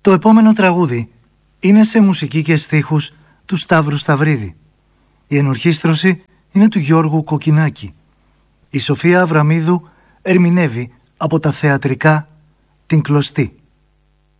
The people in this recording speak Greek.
Το επόμενο τραγούδι είναι σε μουσική και στίχους του Σταύρου Σταυρίδη. Η ενορχήστρωση είναι του Γιώργου Κοκκινάκη. Η Σοφία Αβραμίδου ερμηνεύει από τα θεατρικά την Κλωστή.